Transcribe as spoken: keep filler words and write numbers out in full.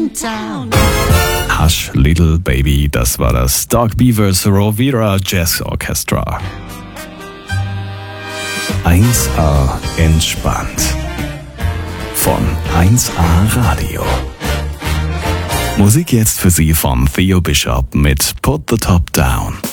in town. Hush Little Baby, das war das Dark Beavers Rovira Jazz Orchestra. eins A entspannt. Von eins A Radio. Musik jetzt für Sie von Theo Bishop mit Put the Top Down.